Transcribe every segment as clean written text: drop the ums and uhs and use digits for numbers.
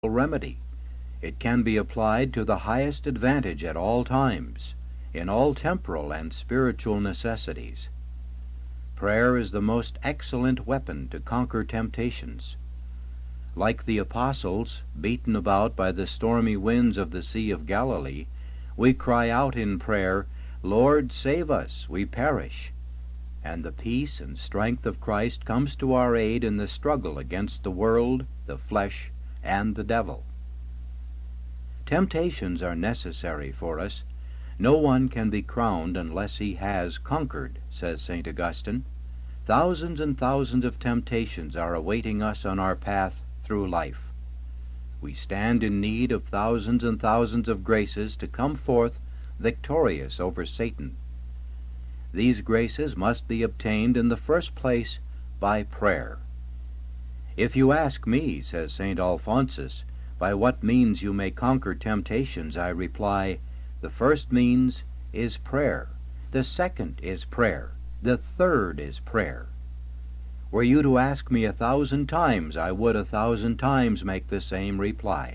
remedy. It can be applied to the highest advantage at all times, in all temporal and spiritual necessities. Prayer is the most excellent weapon to conquer temptations. Like the apostles, beaten about by the stormy winds of the Sea of Galilee, we cry out in prayer, "Lord, save us, we perish," and the peace and strength of Christ comes to our aid in the struggle against the world, the flesh, and the devil. Temptations are necessary for us. No one can be crowned unless he has conquered, says St. Augustine. Thousands and thousands of temptations are awaiting us on our path through life. We stand in need of thousands and thousands of graces to come forth victorious over Satan. These graces must be obtained in the first place by prayer. If you ask me, says St. Alphonsus, by what means you may conquer temptations, I reply, the first means is prayer, the second is prayer, the third is prayer. Were you to ask me 1,000 times, I would 1,000 times make the same reply.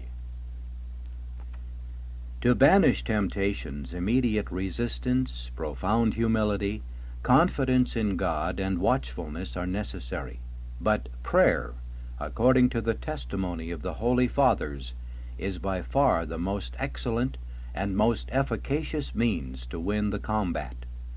To banish temptations, immediate resistance, profound humility, confidence in God, and watchfulness are necessary. But prayer, according to the testimony of the Holy Fathers, is by far the most excellent and most efficacious means to win the combat.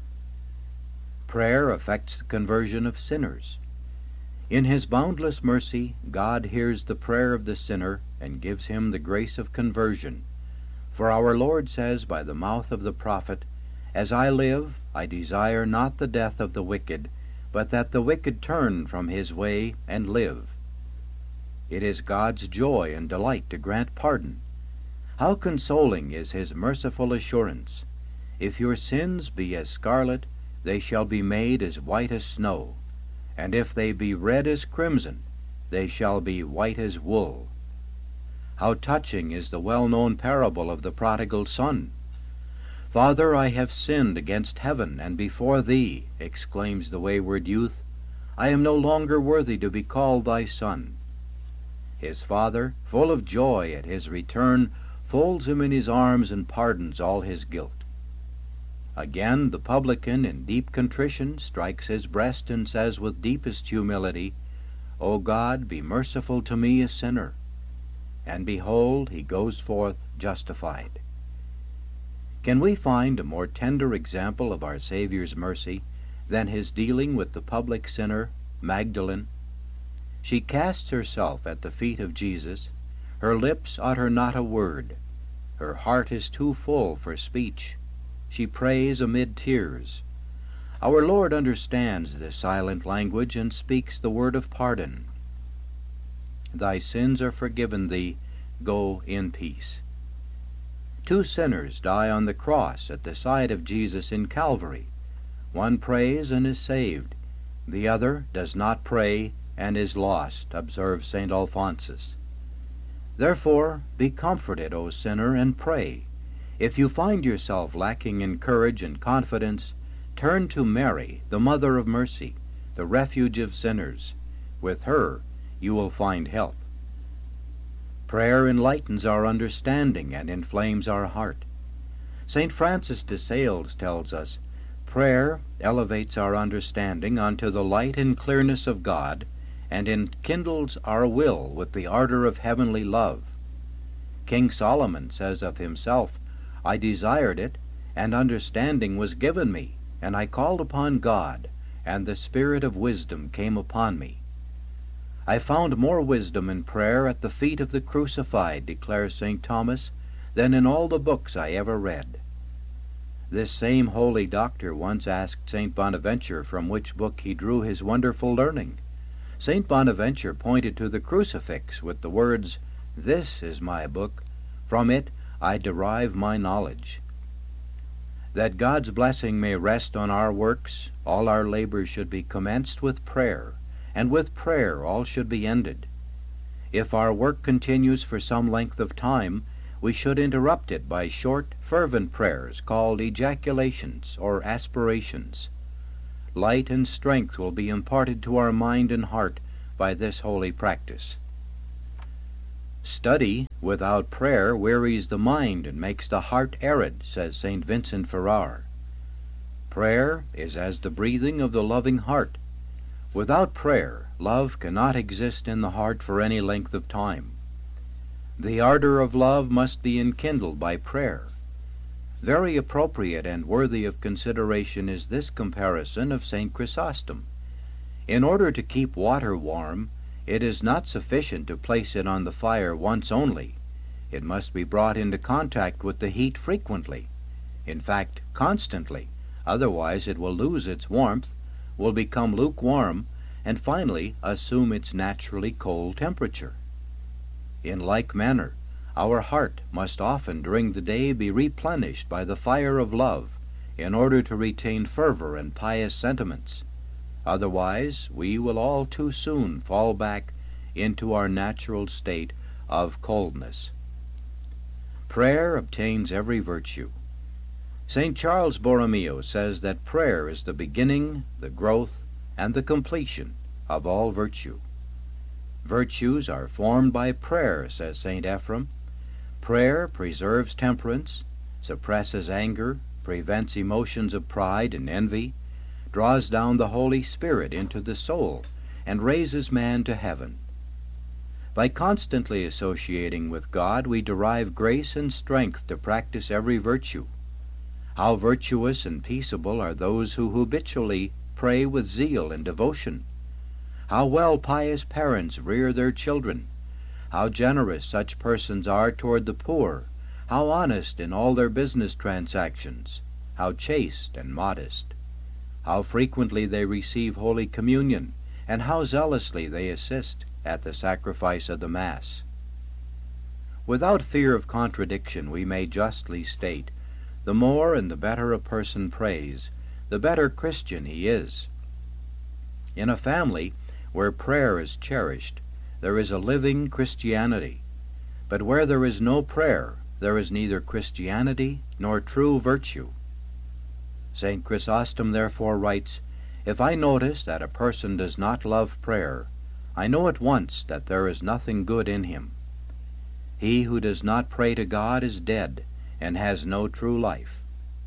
Prayer affects the conversion of sinners. In His boundless mercy, God hears the prayer of the sinner and gives him the grace of conversion. For our Lord says by the mouth of the prophet, "As I live, I desire not the death of the wicked, but that the wicked turn from his way and live." It is God's joy and delight to grant pardon. How consoling is His merciful assurance, "If your sins be as scarlet, they shall be made as white as snow, and if they be red as crimson, they shall be white as wool." How touching is the well-known parable of the prodigal son. "Father, I have sinned against heaven and before thee," exclaims the wayward youth. "I am no longer worthy to be called thy son." His father, full of joy at his return, folds him in his arms and pardons all his guilt. Again, the publican, in deep contrition, strikes his breast and says with deepest humility, "O God, be merciful to me, a sinner." And behold, he goes forth justified. Can we find a more tender example of our Savior's mercy than His dealing with the public sinner, Magdalene? She casts herself at the feet of Jesus. Her lips utter not a word. Her heart is too full for speech. She prays amid tears. Our Lord understands this silent language and speaks the word of pardon. "Thy sins are forgiven thee. Go in peace." Two sinners die on the cross at the side of Jesus in Calvary. One prays and is saved. The other does not pray and is lost, observes St. Alphonsus. Therefore, be comforted, O sinner, and pray. If you find yourself lacking in courage and confidence, turn to Mary, the Mother of Mercy, the refuge of sinners. With her you will find help. Prayer enlightens our understanding and inflames our heart. St. Francis de Sales tells us, "Prayer elevates our understanding unto the light and clearness of God, and enkindles our will with the ardor of heavenly love." King Solomon says of himself, "I desired it, and understanding was given me, and I called upon God, and the spirit of wisdom came upon me." I found more wisdom in prayer at the feet of the crucified, declares St. Thomas, than in all the books I ever read. This same holy doctor once asked St. Bonaventure from which book he drew his wonderful learning. St. Bonaventure pointed to the crucifix with the words, "This is my book. From it I derive my knowledge." That God's blessing may rest on our works, all our labors should be commenced with prayer, and with prayer all should be ended. If our work continues for some length of time, we should interrupt it by short, fervent prayers called ejaculations or aspirations. Light and strength will be imparted to our mind and heart by this holy practice. Study without prayer wearies the mind and makes the heart arid, says St. Vincent Ferrar. Prayer is as the breathing of the loving heart. Without prayer, love cannot exist in the heart for any length of time. The ardor of love must be enkindled by prayer. Very appropriate and worthy of consideration is this comparison of St. Chrysostom. In order to keep water warm, it is not sufficient to place it on the fire once only. It must be brought into contact with the heat frequently, in fact, constantly, otherwise it will lose its warmth, will become lukewarm, and finally assume its naturally cold temperature. In like manner, our heart must often during the day be replenished by the fire of love, in order to retain fervor and pious sentiments. Otherwise, we will all too soon fall back into our natural state of coldness. Prayer obtains every virtue. St. Charles Borromeo says that prayer is the beginning, the growth, and the completion of all virtue. Virtues are formed by prayer, says St. Ephrem. Prayer preserves temperance, suppresses anger, prevents emotions of pride and envy, draws down the Holy Spirit into the soul, and raises man to heaven. By constantly associating with God, we derive grace and strength to practice every virtue. How virtuous and peaceable are those who habitually pray with zeal and devotion! How well pious parents rear their children! How generous such persons are toward the poor! How honest in all their business transactions! How chaste and modest! How frequently they receive Holy Communion, and how zealously they assist at the sacrifice of the Mass. Without fear of contradiction, we may justly state, the more and the better a person prays, the better Christian he is. In a family where prayer is cherished, there is a living Christianity. But where there is no prayer, there is neither Christianity nor true virtue. St. Chrysostom therefore writes, "If I notice that a person does not love prayer, I know at once that there is nothing good in him. He who does not pray to God is dead, and has no true life."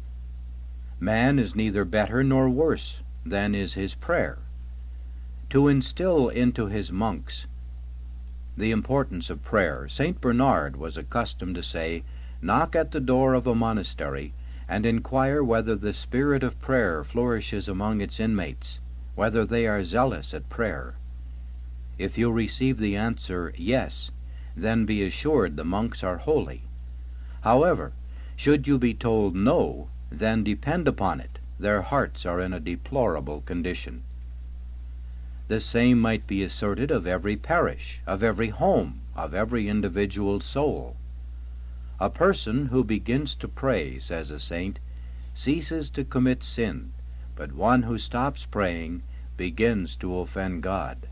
Man is neither better nor worse than is his prayer. To instill into his monks the importance of prayer, St. Bernard was accustomed to say, "Knock at the door of a monastery, and inquire whether the spirit of prayer flourishes among its inmates, whether they are zealous at prayer. If you receive the answer, yes, then be assured the monks are holy. However, should you be told no, then depend upon it, their hearts are in a deplorable condition." The same might be asserted of every parish, of every home, of every individual soul. A person who begins to pray, says a saint, ceases to commit sin, but one who stops praying begins to offend God.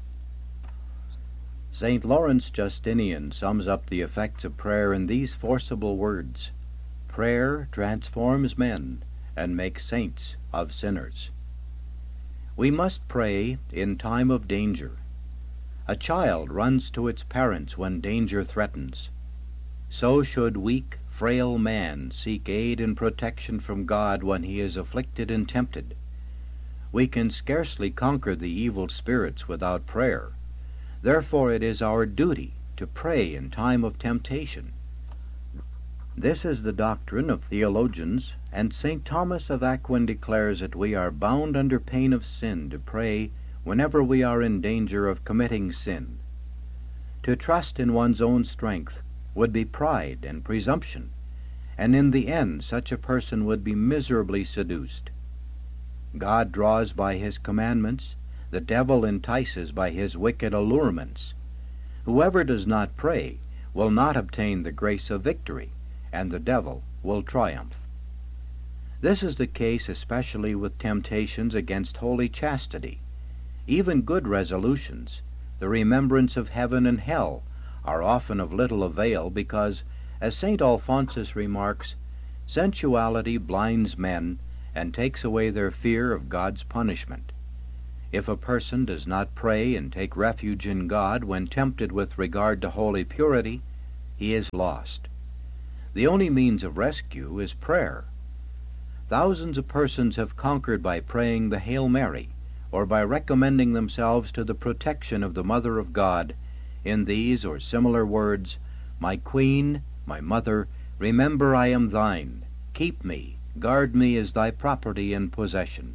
St. Lawrence Justinian sums up the effects of prayer in these forcible words: "Prayer transforms men and makes saints of sinners." We must pray in time of danger. A child runs to its parents when danger threatens. So should weak, frail man seek aid and protection from God when he is afflicted and tempted. We can scarcely conquer the evil spirits without prayer. Therefore it is our duty to pray in time of temptation. This is the doctrine of theologians, and St. Thomas of Aquin declares that we are bound under pain of sin to pray whenever we are in danger of committing sin. To trust in one's own strength would be pride and presumption, and in the end such a person would be miserably seduced. God draws by his commandments, the devil entices by his wicked allurements. Whoever does not pray will not obtain the grace of victory, and the devil will triumph. This is the case especially with temptations against holy chastity. Even good resolutions, the remembrance of heaven and hell, are often of little avail because, as St. Alphonsus remarks, sensuality blinds men and takes away their fear of God's punishment. If a person does not pray and take refuge in God when tempted with regard to holy purity, he is lost. The only means of rescue is prayer. Thousands of persons have conquered by praying the Hail Mary, or by recommending themselves to the protection of the Mother of God in these or similar words: "My Queen, my Mother, remember I am thine. Keep me, guard me as thy property and possession."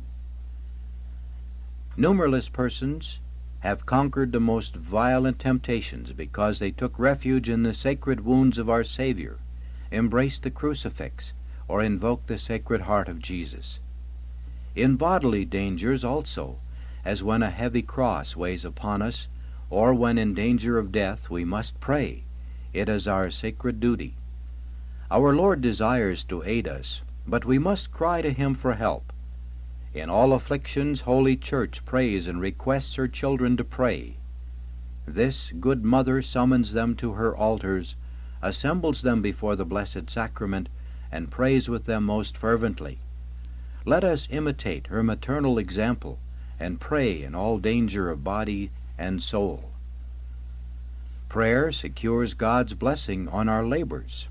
Numberless persons have conquered the most violent temptations because they took refuge in the sacred wounds of our Savior, embraced the crucifix, or invoked the Sacred Heart of Jesus. In bodily dangers also, as when a heavy cross weighs upon us, or when in danger of death, we must pray. It is our sacred duty. Our Lord desires to aid us, but we must cry to Him for help. In all afflictions, Holy Church prays and requests her children to pray. This good Mother summons them to her altars, assembles them before the Blessed Sacrament, and prays with them most fervently. Let us imitate her maternal example, and pray in all danger of body and soul. Prayer secures God's blessing on our labors.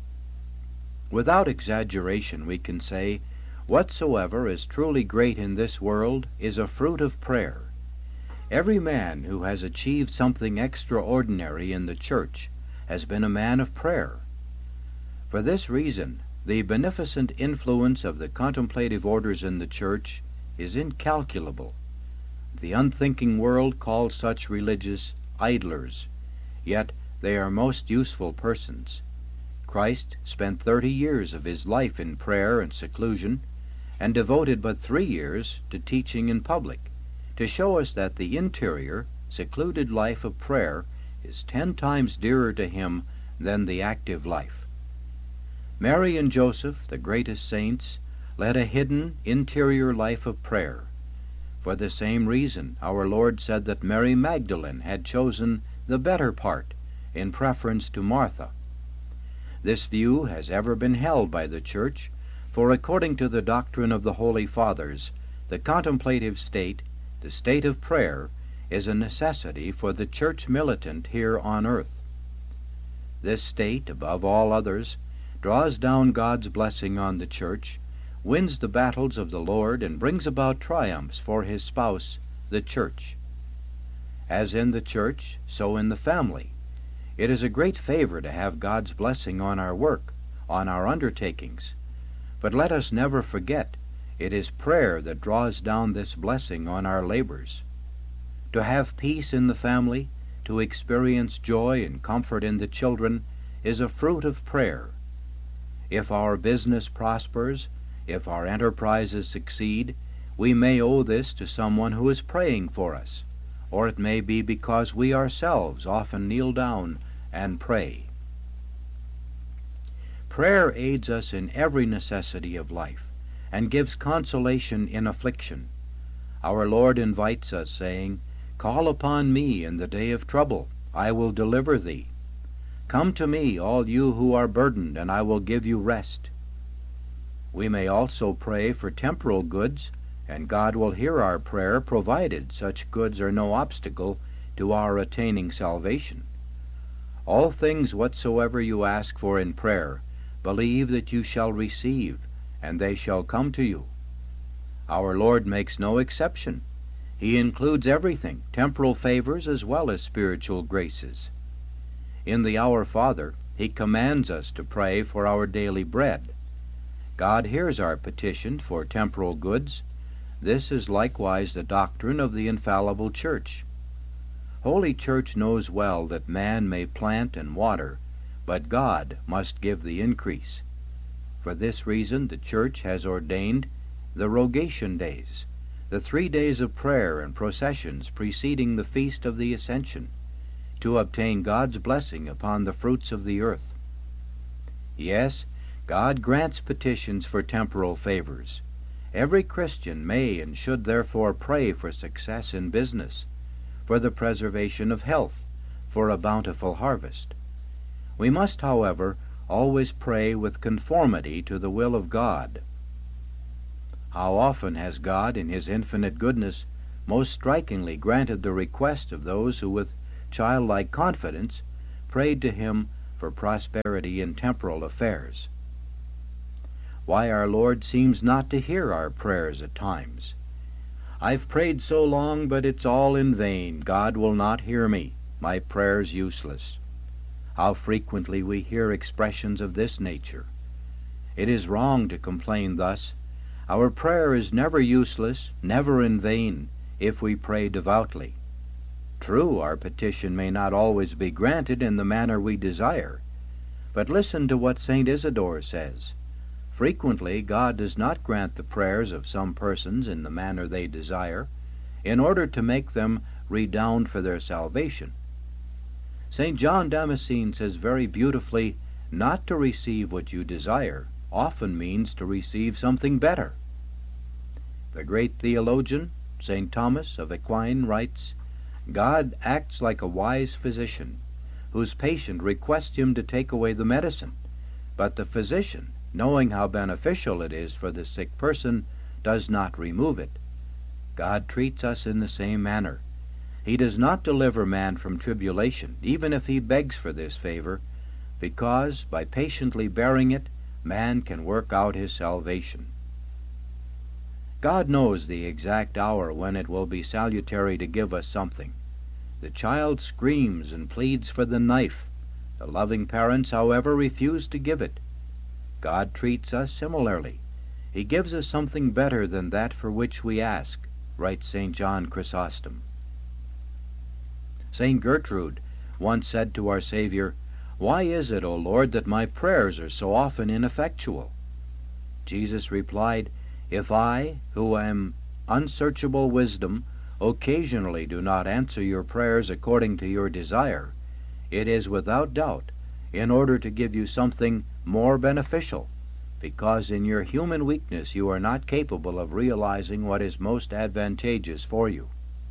Without exaggeration we can say, whatsoever is truly great in this world is a fruit of prayer. Every man who has achieved something extraordinary in the Church has been a man of prayer. For this reason, the beneficent influence of the contemplative orders in the Church is incalculable. The unthinking world calls such religious idlers, yet they are most useful persons. Christ spent 30 years of his life in prayer and seclusion, and devoted but 3 years to teaching in public, to show us that the interior, secluded life of prayer is 10 times dearer to him than the active life. Mary and Joseph, the greatest saints, led a hidden, interior life of prayer. For the same reason, our Lord said that Mary Magdalene had chosen the better part in preference to Martha. This view has ever been held by the Church, for according to the doctrine of the Holy Fathers, the contemplative state, the state of prayer, is a necessity for the Church militant here on earth. This state, above all others, draws down God's blessing on the Church, wins the battles of the Lord, and brings about triumphs for his spouse, the Church. As in the Church, so in the family. It is a great favor to have God's blessing on our work, on our undertakings. But let us never forget, it is prayer that draws down this blessing on our labors. To have peace in the family, to experience joy and comfort in the children, is a fruit of prayer. If our business prospers, if our enterprises succeed, we may owe this to someone who is praying for us, or it may be because we ourselves often kneel down and pray. Prayer aids us in every necessity of life, and gives consolation in affliction. Our Lord invites us, saying, "Call upon me in the day of trouble, I will deliver thee. Come to me, all you who are burdened, and I will give you rest." We may also pray for temporal goods, and God will hear our prayer, provided such goods are no obstacle to our attaining salvation. All things whatsoever you ask for in prayer, believe that you shall receive, and they shall come to you. Our Lord makes no exception. He includes everything, temporal favors as well as spiritual graces. In the Our Father, he commands us to pray for our daily bread. God hears our petition for temporal goods. This is likewise the doctrine of the infallible Church. Holy Church knows well that man may plant and water, but God must give the increase. For this reason the Church has ordained the Rogation Days, the 3 days of prayer and processions preceding the Feast of the Ascension, to obtain God's blessing upon the fruits of the earth. Yes, God grants petitions for temporal favors. Every Christian may and should therefore pray for success in business, for the preservation of health, for a bountiful harvest. We must, however, always pray with conformity to the will of God. How often has God, in his infinite goodness, most strikingly granted the request of those who with childlike confidence prayed to him for prosperity in temporal affairs. Why our Lord seems not to hear our prayers at times. I've prayed so long, but it's all in vain. God will not hear me. My prayer's useless. How frequently we hear expressions of this nature. It is wrong to complain thus. Our prayer is never useless, never in vain, if we pray devoutly. True, our petition may not always be granted in the manner we desire, but listen to what St. Isidore says. Frequently God does not grant the prayers of some persons in the manner they desire, in order to make them redound for their salvation. St. John Damascene says very beautifully, not to receive what you desire often means to receive something better. The great theologian, St. Thomas of Aquin, writes, God acts like a wise physician, whose patient requests him to take away the medicine, but the physician, knowing how beneficial it is for the sick person, does not remove it. God treats us in the same manner. He does not deliver man from tribulation, even if he begs for this favor, because, by patiently bearing it, man can work out his salvation. God knows the exact hour when it will be salutary to give us something. The child screams and pleads for the knife. The loving parents, however, refuse to give it. God treats us similarly. He gives us something better than that for which we ask, writes St. John Chrysostom. St. Gertrude once said to our Savior, Why is it, O Lord, that my prayers are so often ineffectual? Jesus replied, If I, who am unsearchable wisdom, occasionally do not answer your prayers according to your desire, it is without doubt in order to give you something more beneficial, because in your human weakness you are not capable of realizing what is most advantageous for you.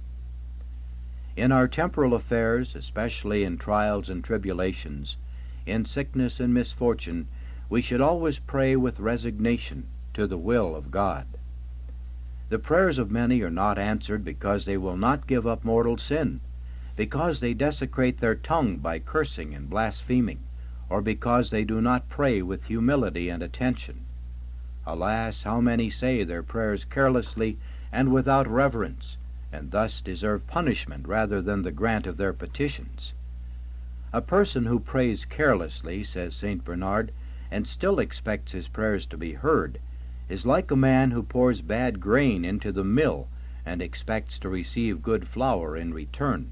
In our temporal affairs, especially in trials and tribulations, in sickness and misfortune, we should always pray with resignation to the will of God. The prayers of many are not answered because they will not give up mortal sin, because they desecrate their tongue by cursing and blaspheming, or because they do not pray with humility and attention. Alas, how many say their prayers carelessly and without reverence, and thus deserve punishment rather than the grant of their petitions. A person who prays carelessly, says St. Bernard, and still expects his prayers to be heard, is like a man who pours bad grain into the mill and expects to receive good flour in return.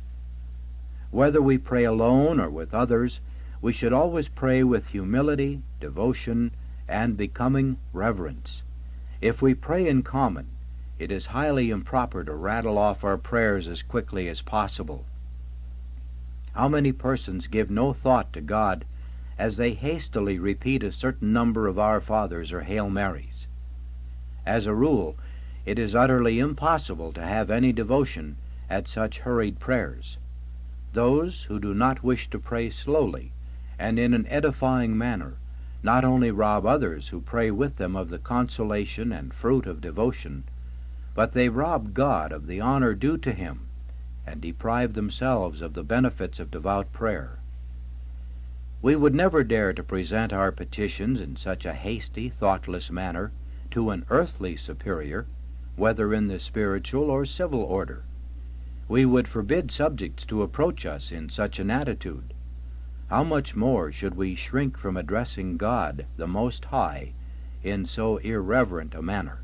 Whether we pray alone or with others, we should always pray with humility, devotion, and becoming reverence. If we pray in common, it is highly improper to rattle off our prayers as quickly as possible. How many persons give no thought to God as they hastily repeat a certain number of Our Fathers or Hail Marys? As a rule, it is utterly impossible to have any devotion at such hurried prayers. Those who do not wish to pray slowly and in an edifying manner not only rob others who pray with them of the consolation and fruit of devotion, but they rob God of the honor due to Him, and deprive themselves of the benefits of devout prayer. We would never dare to present our petitions in such a hasty, thoughtless manner to an earthly superior, whether in the spiritual or civil order. We would forbid subjects to approach us in such an attitude. How much more should we shrink from addressing God, the Most High, in so irreverent a manner?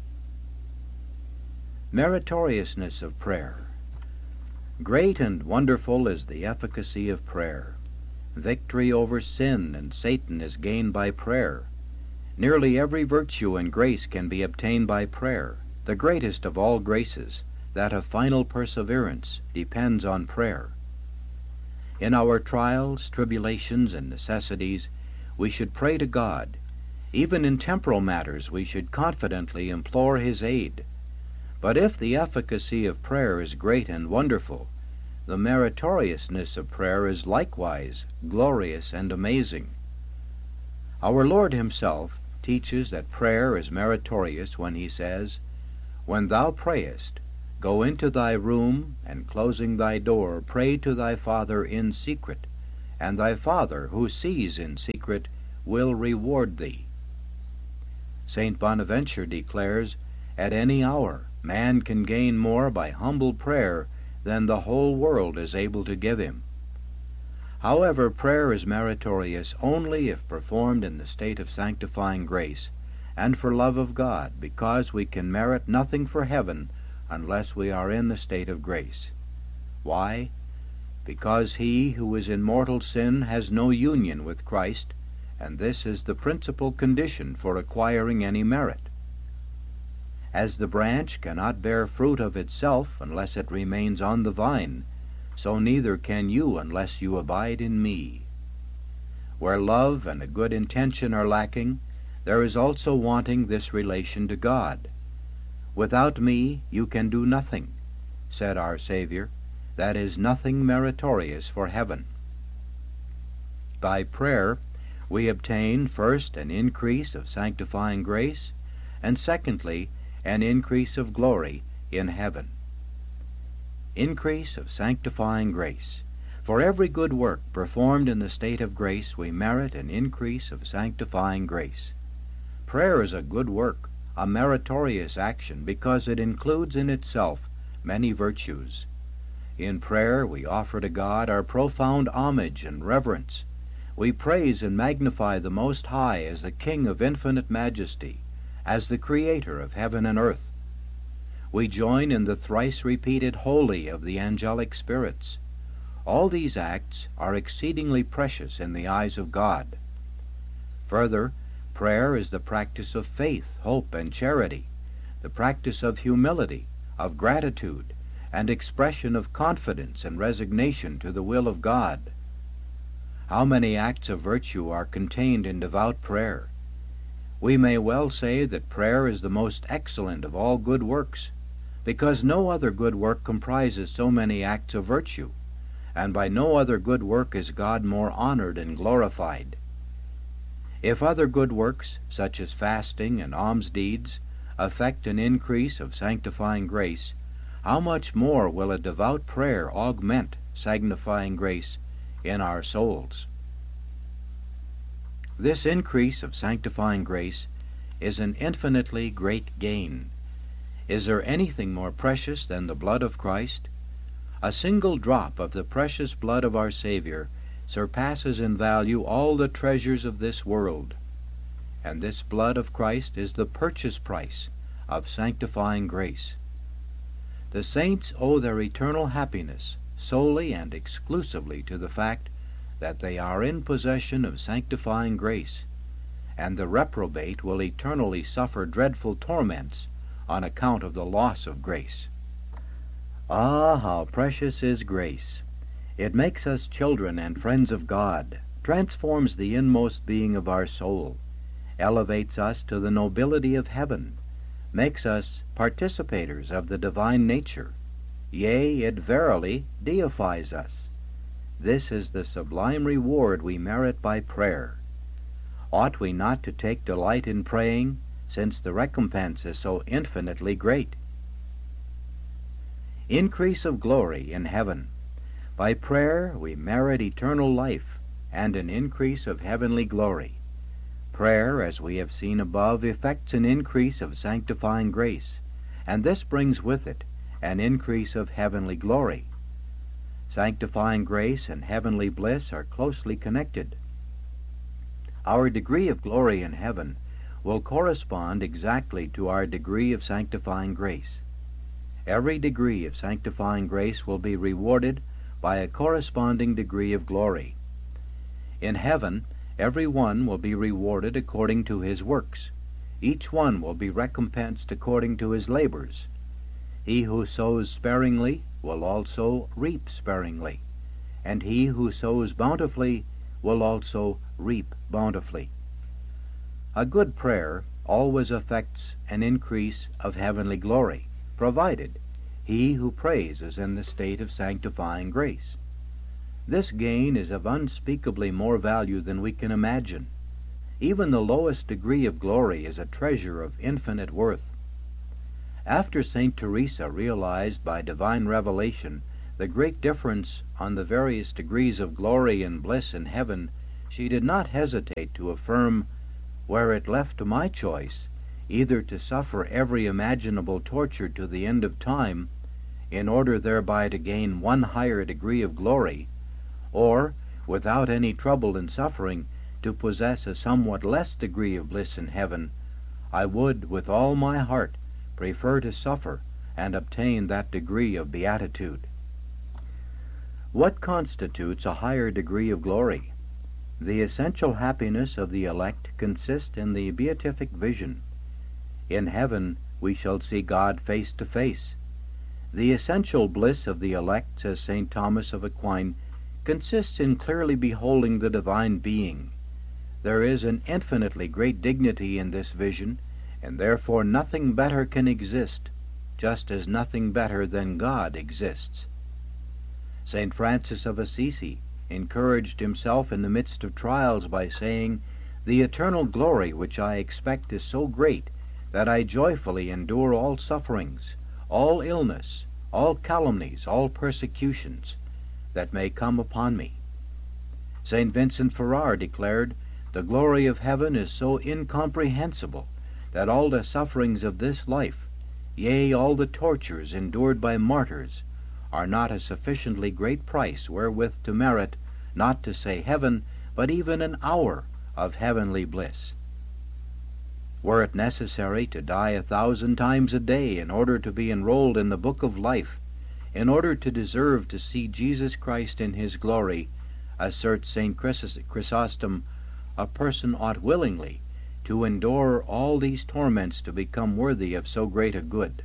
Meritoriousness of prayer. Great and wonderful is the efficacy of prayer. Victory over sin and Satan is gained by prayer. Nearly every virtue and grace can be obtained by prayer. The greatest of all graces, that of final perseverance, depends on prayer. In our trials, tribulations, and necessities, we should pray to God. Even in temporal matters we should confidently implore His aid. But if the efficacy of prayer is great and wonderful, the meritoriousness of prayer is likewise glorious and amazing. Our Lord Himself teaches that prayer is meritorious when He says, When thou prayest, go into thy room, and closing thy door, pray to thy Father in secret, and thy Father, who sees in secret, will reward thee. St. Bonaventure declares, at any hour man can gain more by humble prayer than the whole world is able to give him. However, prayer is meritorious only if performed in the state of sanctifying grace, and for love of God, because we can merit nothing for heaven unless we are in the state of grace. Why? Because he who is in mortal sin has no union with Christ, and this is the principal condition for acquiring any merit. As the branch cannot bear fruit of itself unless it remains on the vine, so neither can you unless you abide in me. Where love and a good intention are lacking, there is also wanting this relation to God. Without me you can do nothing, said our Savior, that is, nothing meritorious for heaven. By prayer we obtain first an increase of sanctifying grace, and secondly an increase of glory in heaven. Increase of sanctifying grace. For every good work performed in the state of grace we merit an increase of sanctifying grace. Prayer is a good work, a meritorious action, because it includes in itself many virtues. In prayer we offer to God our profound homage and reverence. We praise and magnify the Most High as the King of infinite majesty, as the Creator of heaven and earth. We join in the thrice-repeated Holy of the angelic spirits. All these acts are exceedingly precious in the eyes of God. Further, prayer is the practice of faith, hope, and charity, the practice of humility, of gratitude, and expression of confidence and resignation to the will of God. How many acts of virtue are contained in devout prayer! We may well say that prayer is the most excellent of all good works, because no other good work comprises so many acts of virtue, and by no other good work is God more honored and glorified. If other good works, such as fasting and alms deeds, effect an increase of sanctifying grace, how much more will a devout prayer augment sanctifying grace in our souls? This increase of sanctifying grace is an infinitely great gain. Is there anything more precious than the blood of Christ? A single drop of the precious blood of our Savior surpasses in value all the treasures of this world. And this blood of Christ is the purchase price of sanctifying grace. The saints owe their eternal happiness solely and exclusively to the fact that they are in possession of sanctifying grace, and the reprobate will eternally suffer dreadful torments on account of the loss of grace. Ah, how precious is grace! It makes us children and friends of God, transforms the inmost being of our soul, elevates us to the nobility of heaven, makes us participators of the divine nature. Yea, it verily deifies us. This is the sublime reward we merit by prayer. Ought we not to take delight in praying, since the recompense is so infinitely great? Increase of glory in heaven. By prayer we merit eternal life and an increase of heavenly glory. Prayer, as we have seen above, effects an increase of sanctifying grace, and this brings with it an increase of heavenly glory. Sanctifying grace and heavenly bliss are closely connected. Our degree of glory in heaven will correspond exactly to our degree of sanctifying grace. Every degree of sanctifying grace will be rewarded by a corresponding degree of glory. In heaven, every one will be rewarded according to his works. Each one will be recompensed according to his labors. He who sows sparingly will also reap sparingly, and he who sows bountifully will also reap bountifully. A good prayer always effects an increase of heavenly glory, provided he who prays is in the state of sanctifying grace. This gain is of unspeakably more value than we can imagine. Even the lowest degree of glory is a treasure of infinite worth. After St. Teresa realized by divine revelation the great difference on the various degrees of glory and bliss in heaven, she did not hesitate to affirm, were it left to my choice, either to suffer every imaginable torture to the end of time, in order thereby to gain one higher degree of glory, or, without any trouble and suffering, to possess a somewhat less degree of bliss in heaven, I would, with all my heart, prefer to suffer and obtain that degree of beatitude. What constitutes a higher degree of glory? The essential happiness of the elect consists in the beatific vision. In heaven we shall see God face to face. The essential bliss of the elect, says St. Thomas of Aquin, consists in clearly beholding the divine being. There is an infinitely great dignity in this vision, and therefore nothing better can exist, just as nothing better than God exists. St. Francis of Assisi encouraged himself in the midst of trials by saying, "The eternal glory which I expect is so great that I joyfully endure all sufferings, all illness, all calumnies, all persecutions that may come upon me." St. Vincent Ferrar declared, "The glory of heaven is so incomprehensible that all the sufferings of this life, yea, all the tortures endured by martyrs, are not a sufficiently great price wherewith to merit, not to say heaven, but even an hour of heavenly bliss." Were it necessary to die 1,000 times a day in order to be enrolled in the book of life, in order to deserve to see Jesus Christ in his glory, asserts St. Chrysostom, a person ought willingly to endure all these torments to become worthy of so great a good.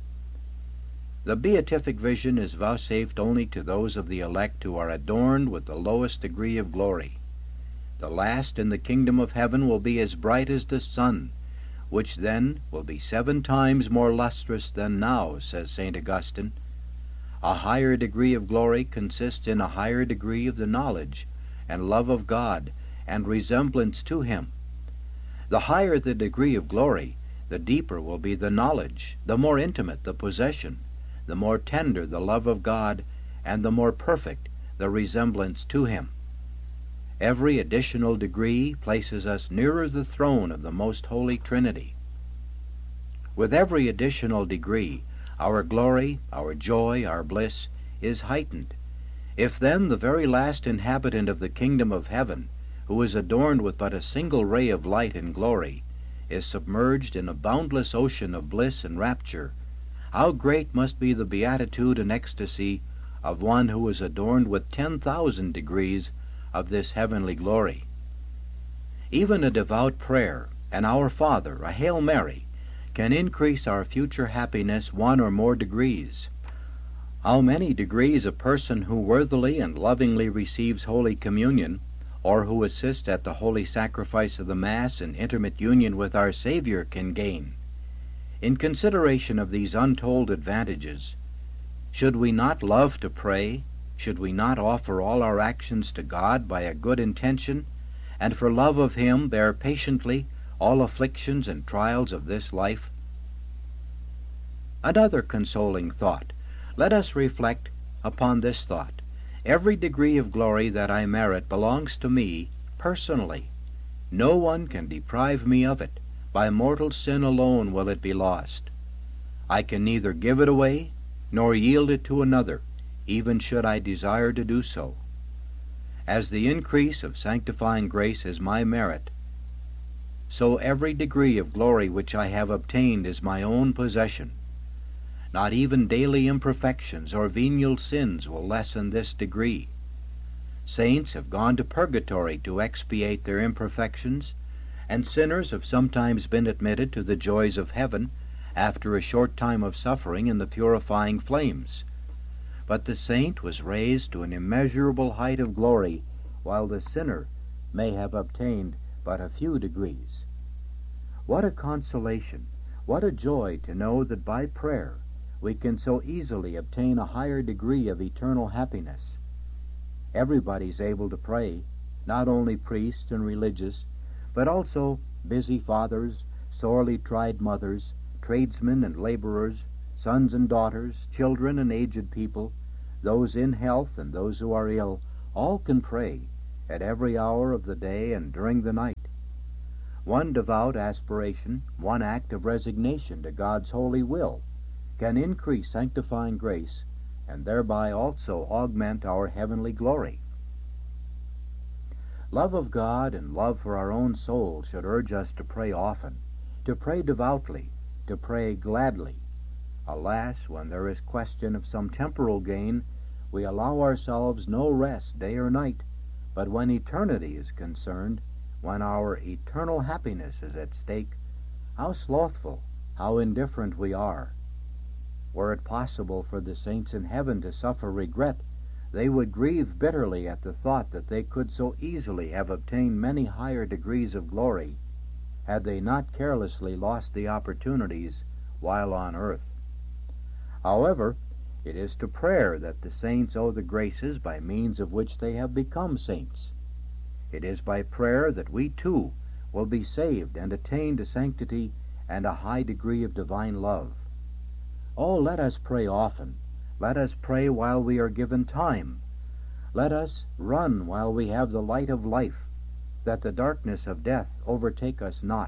The beatific vision is vouchsafed only to those of the elect who are adorned with the lowest degree of glory. The last in the kingdom of heaven will be as bright as the sun, which then will be 7 times more lustrous than now, says St. Augustine. A higher degree of glory consists in a higher degree of the knowledge and love of God and resemblance to him. The higher the degree of glory, the deeper will be the knowledge, the more intimate the possession, the more tender the love of God, and the more perfect the resemblance to him. Every additional degree places us nearer the throne of the most holy Trinity. With every additional degree, our glory, our joy, our bliss is heightened. If then the very last inhabitant of the kingdom of heaven, who is adorned with but a single ray of light and glory, is submerged in a boundless ocean of bliss and rapture, how great must be the beatitude and ecstasy of one who is adorned with 10,000 degrees of this heavenly glory. Even a devout prayer, an Our Father, a Hail Mary, can increase our future happiness 1 or more degrees. How many degrees a person who worthily and lovingly receives Holy Communion, or who assists at the holy sacrifice of the Mass in intimate union with our Savior, can gain? In consideration of these untold advantages, should we not love to pray? Should we not offer all our actions to God by a good intention, and for love of him bear patiently all afflictions and trials of this life? Another consoling thought. Let us reflect upon this thought. Every degree of glory that I merit belongs to me personally. No one can deprive me of it. By mortal sin alone will it be lost. I can neither give it away nor yield it to another, even should I desire to do so. As the increase of sanctifying grace is my merit, so every degree of glory which I have obtained is my own possession. Not even daily imperfections or venial sins will lessen this degree. Saints have gone to purgatory to expiate their imperfections, and sinners have sometimes been admitted to the joys of heaven after a short time of suffering in the purifying flames. But the saint was raised to an immeasurable height of glory, while the sinner may have obtained but a few degrees. What a consolation, what a joy to know that by prayer we can so easily obtain a higher degree of eternal happiness. Everybody's able to pray, not only priests and religious, but also busy fathers, sorely tried mothers, tradesmen and laborers, sons and daughters, children and aged people, Those in health and those who are ill, all can pray, at every hour of the day and during the night. One devout aspiration, one act of resignation to God's holy will, can increase sanctifying grace, and thereby also augment our heavenly glory. Love of God and love for our own soul should urge us to pray often, to pray devoutly, to pray gladly. Alas, when there is question of some temporal gain, we allow ourselves no rest day or night, but when eternity is concerned, when our eternal happiness is at stake, how slothful, how indifferent we are. Were it possible for the saints in heaven to suffer regret, they would grieve bitterly at the thought that they could so easily have obtained many higher degrees of glory, had they not carelessly lost the opportunities while on earth. However, it is to prayer that the saints owe the graces by means of which they have become saints. It is by prayer that we too will be saved and attain to sanctity and a high degree of divine love. Oh, let us pray often. Let us pray while we are given time. Let us run while we have the light of life, that the darkness of death overtake us not.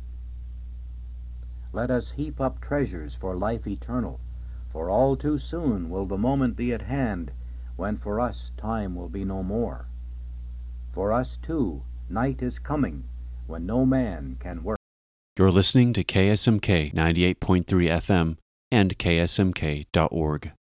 Let us heap up treasures for life eternal, for all too soon will the moment be at hand when for us time will be no more. For us, too, night is coming when no man can work. You're listening to KSMK 98.3 FM and ksmk.org.